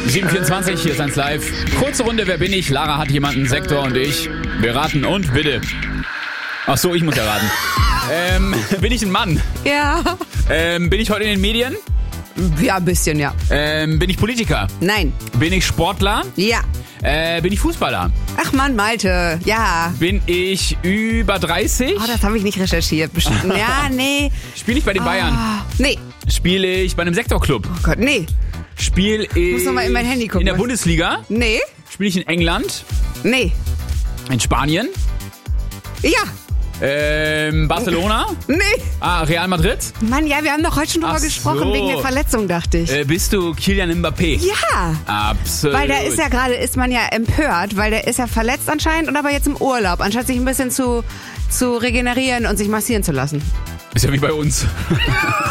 7:24, hier ist 1 Live. Kurze Runde, wer bin ich? Lara hat jemanden, Sektor und ich. Wir raten und bitte. Ach so, ich muss ja raten. Bin ich ein Mann? Ja. Bin ich heute in den Medien? Ja, ein bisschen, ja. Bin ich Politiker? Nein. Bin ich Sportler? Ja. Bin ich Fußballer? Ach Mann, Malte. Ja. Bin ich über 30? Oh, das habe ich nicht recherchiert. Bestimmt. Ja, nee. Spiele ich bei den Bayern? Nee. Spiele ich bei einem Sektorclub? Oh Gott, nee. Spiele ich Muss noch mal in mein Handy gucken. in der Bundesliga? Nee. Spiele ich in England? Nee. In Spanien? Ja. Barcelona? Nee. Real Madrid? Mann, ja, wir haben doch heute schon drüber Ach gesprochen, so. wegen der Verletzung, dachte ich. Bist du Kylian Mbappé? Ja. Absolut. Weil der ist ja gerade, ist man ja empört, weil der ist ja verletzt anscheinend und aber jetzt im Urlaub, anstatt sich ein bisschen zu regenerieren und sich massieren zu lassen. Ist ja wie bei uns.